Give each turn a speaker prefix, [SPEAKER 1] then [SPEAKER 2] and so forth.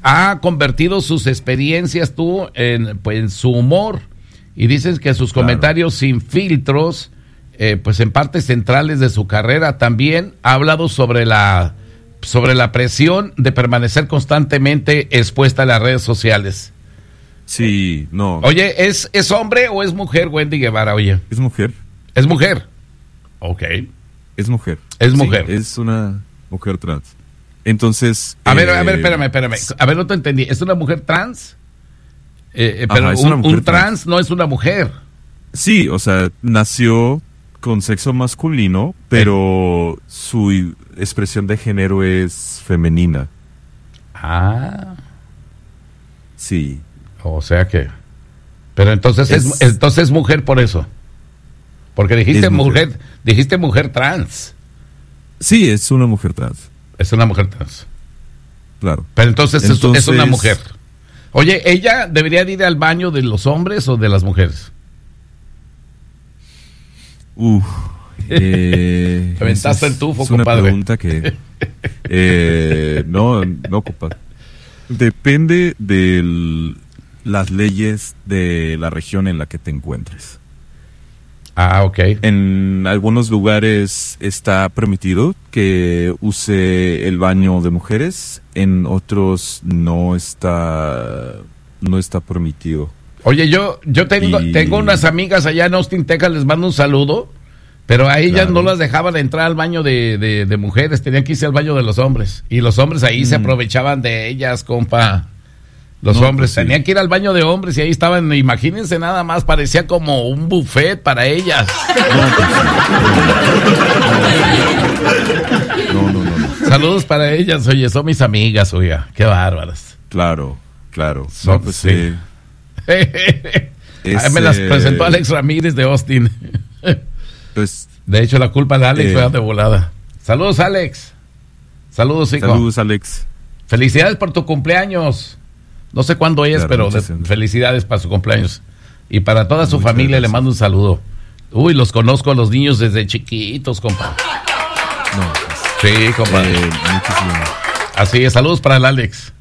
[SPEAKER 1] ha convertido sus experiencias tú en su humor, y dices que sus comentarios sin filtros, pues en partes centrales de su carrera. También ha hablado sobre la presión de permanecer constantemente expuesta a las redes sociales.
[SPEAKER 2] Sí, no.
[SPEAKER 1] Oye, ¿es hombre o es mujer, Wendy Guevara? Oye,
[SPEAKER 2] Es mujer.
[SPEAKER 1] es mujer. Ok.
[SPEAKER 2] Es mujer.
[SPEAKER 1] Es mujer.
[SPEAKER 2] Sí, es una mujer trans. Entonces...
[SPEAKER 1] A ver, espérame. A ver, no te entendí. ¿Es una mujer trans? Pero
[SPEAKER 2] es una mujer
[SPEAKER 1] un trans no es una mujer.
[SPEAKER 2] Sí, o sea, nació con sexo masculino, pero su expresión de género es femenina.
[SPEAKER 1] Ah.
[SPEAKER 2] Sí.
[SPEAKER 1] O sea que... Pero entonces es mujer por eso. Porque dijiste mujer trans.
[SPEAKER 2] Sí, es una mujer trans.
[SPEAKER 1] Es una mujer trans.
[SPEAKER 2] Claro.
[SPEAKER 1] Pero entonces es una mujer. Oye, ¿ella debería de ir al baño de los hombres o de las mujeres?
[SPEAKER 2] Te
[SPEAKER 1] aventaste el tufo,
[SPEAKER 2] es una
[SPEAKER 1] compadre.
[SPEAKER 2] Pregunta que... no, compadre. Depende de las leyes de la región en la que te encuentres.
[SPEAKER 1] Ah, ok.
[SPEAKER 2] En algunos lugares está permitido que use el baño de mujeres, en otros no está permitido.
[SPEAKER 1] Oye, yo tengo unas amigas allá en Austin, Texas, les mando un saludo, pero a ellas no las dejaban entrar al baño de mujeres, tenían que irse al baño de los hombres, y los hombres ahí se aprovechaban de ellas, compa. Los hombres tenían que ir al baño de hombres y ahí estaban, imagínense nada más, parecía como un buffet para ellas.
[SPEAKER 2] No.
[SPEAKER 1] Saludos para ellas, oye, son mis amigas, oiga, qué bárbaras.
[SPEAKER 2] Claro.
[SPEAKER 1] Son,
[SPEAKER 2] pues,
[SPEAKER 1] sí. Me las presentó Alex Ramírez de Austin.
[SPEAKER 2] Pues,
[SPEAKER 1] de hecho, la culpa de Alex fue de volada. Saludos, Alex. Saludos, hijo.
[SPEAKER 2] Saludos, Alex.
[SPEAKER 1] Felicidades por tu cumpleaños. No sé cuándo es, pero felicidades para su cumpleaños. Y para toda su familia gracias. Le mando un saludo. Uy, los conozco a los niños desde chiquitos, compa.
[SPEAKER 2] No,
[SPEAKER 1] sí, compa.
[SPEAKER 2] Muchísimo.
[SPEAKER 1] Así es, saludos para el Alex.